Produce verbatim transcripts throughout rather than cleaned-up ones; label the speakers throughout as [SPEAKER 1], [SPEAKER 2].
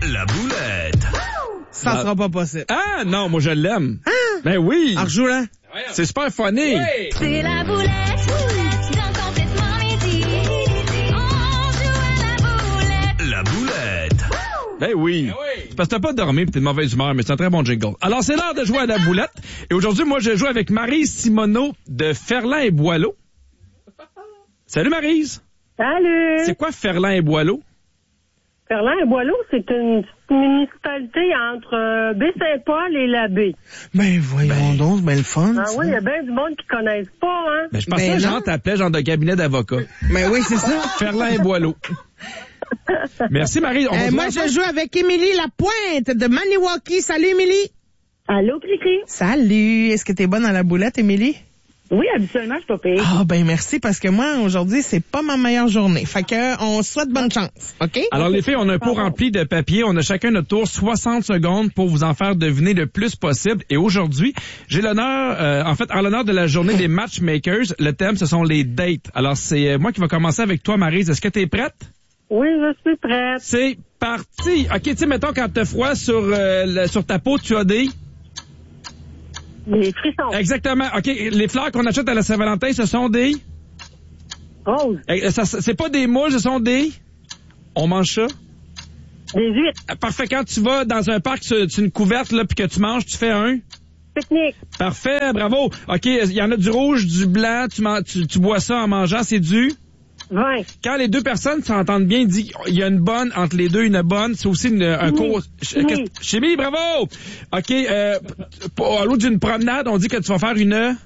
[SPEAKER 1] La boulette.
[SPEAKER 2] Ça
[SPEAKER 1] La...
[SPEAKER 2] sera pas possible.
[SPEAKER 1] Ah, non, moi, je l'aime.
[SPEAKER 2] Ah!
[SPEAKER 1] Ben oui.
[SPEAKER 2] Alors, joue là.
[SPEAKER 1] C'est super funny.
[SPEAKER 3] Oui. C'est la boulette. Dans complètement midi. On joue à la boulette.
[SPEAKER 1] La boulette. Ben oui. Ben oui. C'est parce que t'as pas dormi pis t'es de mauvaise humeur, mais c'est un très bon jingle. Alors, c'est l'heure de jouer à la boulette. Et aujourd'hui, moi, je joue avec Maryse Simoneau de Ferland et Boileau. Salut, Maryse.
[SPEAKER 4] Salut!
[SPEAKER 1] C'est quoi Ferland et Boileau?
[SPEAKER 4] Ferland et Boileau, c'est une municipalité entre euh, Baie-Saint-Paul et la baie.
[SPEAKER 2] Ben, voyons ben... donc, c'est bien le fun.
[SPEAKER 4] Ah ça. Oui, il y a bien du monde qui connaissent pas, hein?
[SPEAKER 1] Ben, je pensais ben que Jean t'appelait genre de cabinet d'avocat.
[SPEAKER 2] Ben oui, c'est ça.
[SPEAKER 1] Ferland et Boileau. Merci, Marie.
[SPEAKER 2] Euh, moi, je joue avec Émilie Lapointe de Maniwaki. Salut, Émilie.
[SPEAKER 4] Allô, Cricri.
[SPEAKER 2] Salut. Est-ce que t'es bonne dans la boulette, Émilie?
[SPEAKER 4] Oui, habituellement, je suis pas payée.
[SPEAKER 2] Ah, ben merci, parce que moi, aujourd'hui, c'est pas ma meilleure journée. Fait que, on souhaite bonne chance, OK?
[SPEAKER 1] Alors, les filles, on a un pot rempli de papier. On a chacun notre tour, soixante secondes pour vous en faire deviner le plus possible. Et aujourd'hui, j'ai l'honneur, euh, en fait, en l'honneur de la journée des matchmakers, le thème, ce sont les dates. Alors, c'est moi qui vais commencer avec toi, Maryse. Est-ce que t'es prête?
[SPEAKER 4] Oui, je suis prête.
[SPEAKER 1] C'est parti. OK, tu sais, mettons, quand t'as froid sur, euh, le, sur ta peau, tu as des...
[SPEAKER 4] Des frissons.
[SPEAKER 1] Exactement. OK, les fleurs qu'on achète à la Saint-Valentin, ce sont des...
[SPEAKER 4] Roses.
[SPEAKER 1] Eh, ça, c'est pas des moules, ce sont des... On mange ça?
[SPEAKER 4] Des huîtres.
[SPEAKER 1] Parfait. Quand tu vas dans un parc, tu, tu une couverte, là, puis que tu manges, tu fais un...
[SPEAKER 4] Pique-nique.
[SPEAKER 1] Parfait, bravo. OK, il y en a du rouge, du blanc, tu, man, tu, tu bois ça en mangeant, c'est du...
[SPEAKER 4] Vin.
[SPEAKER 1] Quand les deux personnes s'entendent bien, dit il y a une bonne entre les deux, une bonne, c'est aussi une, un cours.
[SPEAKER 4] Chimie.
[SPEAKER 1] Chimie, bravo! OK, euh, à l'autre d'une promenade, on dit que tu vas faire une...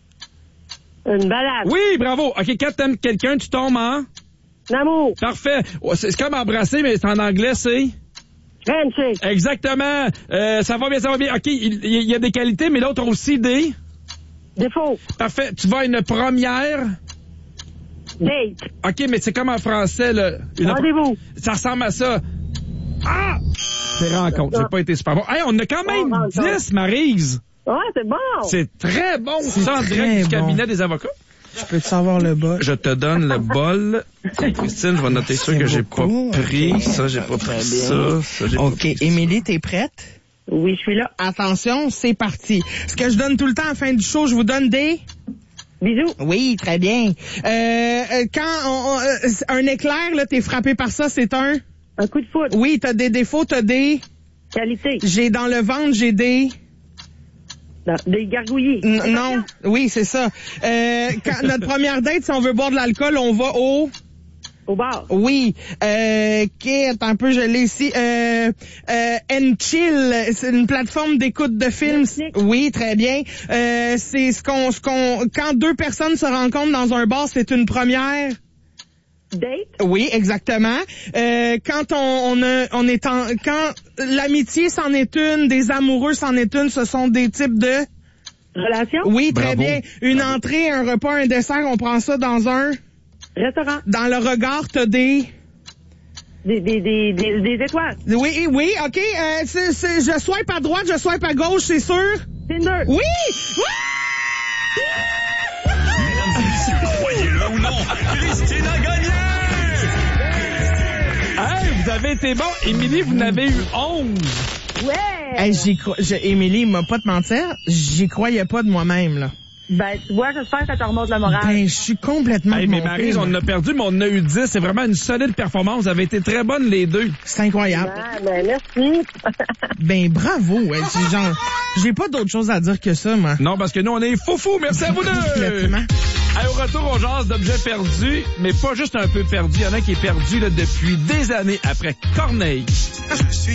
[SPEAKER 4] Une balade.
[SPEAKER 1] Oui, bravo. OK, quand t'aimes quelqu'un, tu tombes en...
[SPEAKER 4] L'amour.
[SPEAKER 1] Parfait. C'est comme embrasser, mais c'est en anglais, c'est...
[SPEAKER 4] Handshake.
[SPEAKER 1] Exactement. Euh, ça va bien, ça va bien. OK, il, il y a des qualités, mais l'autre a aussi des...
[SPEAKER 4] Défauts.
[SPEAKER 1] Parfait. Tu vas à une première...
[SPEAKER 4] Date.
[SPEAKER 1] OK, mais c'est comme en français, là. Une...
[SPEAKER 4] Rendez-vous.
[SPEAKER 1] Ça ressemble à ça. Ah! C'est rencontre. J'ai pas été super bon. Hey, on a quand même oh, dix, Maryse.
[SPEAKER 4] Ouais, c'est bon.
[SPEAKER 1] C'est très bon.
[SPEAKER 2] C'est
[SPEAKER 1] ça en direct du cabinet bon. Des avocats.
[SPEAKER 2] Je peux te savoir le bol?
[SPEAKER 1] Je te donne le bol. Christine, je vais noter ça que j'ai pas pris. Okay. Ça, j'ai pas pris ça. ça j'ai
[SPEAKER 2] OK.
[SPEAKER 1] Pas pris
[SPEAKER 2] Émilie, t'es prête?
[SPEAKER 4] Oui, je suis là.
[SPEAKER 2] Attention, c'est parti. Ce que je donne tout le temps à la fin du show, je vous donne des...
[SPEAKER 4] Bisous.
[SPEAKER 2] Oui, très bien. Euh, quand on, on, un éclair, là, t'es frappé par ça, c'est un...
[SPEAKER 4] Un coup de foudre.
[SPEAKER 2] Oui, t'as des défauts, t'as des...
[SPEAKER 4] Qualité.
[SPEAKER 2] J'ai dans le ventre, j'ai des...
[SPEAKER 4] Non, des gargouillis.
[SPEAKER 2] N- non, oui, c'est ça. Euh, quand notre première date, si on veut boire de l'alcool, on va au...
[SPEAKER 4] Au bar.
[SPEAKER 2] Oui. Euh, OK, attends un peu, je l'ai ici. Euh, euh, N-Chill, c'est une plateforme d'écoute de films.
[SPEAKER 4] Netflix.
[SPEAKER 2] Oui, très bien. Euh, c'est ce qu'on, ce qu'on, quand deux personnes se rencontrent dans un bar, c'est une première...
[SPEAKER 4] Date.
[SPEAKER 2] Oui, exactement. Euh, quand on, on, a, on est en, quand l'amitié c'en est une, des amoureux c'en est une, ce sont des types de...
[SPEAKER 4] Relation.
[SPEAKER 2] Oui, très
[SPEAKER 1] Bravo.
[SPEAKER 2] bien. Une
[SPEAKER 1] Bravo.
[SPEAKER 2] entrée, un repas, un dessert, on prend ça dans un...
[SPEAKER 4] Restaurant.
[SPEAKER 2] Dans le regard, t'as des...
[SPEAKER 4] Des, des, des, des, des étoiles.
[SPEAKER 2] Oui, oui, OK. Euh, c'est, c'est, je swipe à droite, je swipe à gauche, c'est sûr?
[SPEAKER 4] Tinder.
[SPEAKER 2] Oui! Oui!
[SPEAKER 1] Croyez-le ou non, Christine a gagné! Hey, vous avez été bon. Émilie, vous en avez eu onze.
[SPEAKER 4] Ouais.
[SPEAKER 2] Hey, j'y crois. Je, Émilie, m'a pas te mentir, j'y croyais pas de moi-même, là.
[SPEAKER 4] Ben, tu vois, j'espère que ça te remonte le moral.
[SPEAKER 2] Ben, je suis complètement
[SPEAKER 1] Hey, mais
[SPEAKER 2] remontée,
[SPEAKER 1] Maryse, on en a perdu, mais on en a eu dix. C'est vraiment une solide performance. Vous avez été très bonnes, les deux.
[SPEAKER 2] C'est incroyable.
[SPEAKER 4] Ah, ben, merci.
[SPEAKER 2] Ben, bravo. Ouais, c'est genre, j'ai pas d'autre chose à dire que ça, moi.
[SPEAKER 1] Non, parce que nous, on est fou-fou. Merci à vous deux.
[SPEAKER 2] Complètement.
[SPEAKER 1] Hey, au retour, on jase d'objets perdus, mais pas juste un peu perdus. Il y en a qui est perdu là, depuis des années après Corneille.
[SPEAKER 5] Je suis